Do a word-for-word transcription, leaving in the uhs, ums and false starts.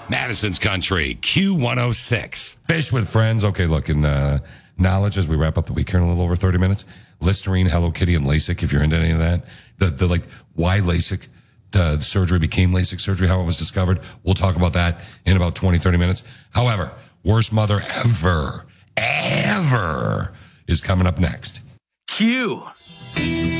Madison's Country, Q one oh six. Fish with friends. Okay, look, in uh, knowledge as we wrap up the week here in a little over thirty minutes. Listerine, Hello Kitty, and LASIK, if you're into any of that. The, the like, why LASIK uh, surgery became LASIK surgery, how it was discovered. We'll talk about that in about twenty, thirty minutes. However, worst mother ever, ever is coming up next. Q.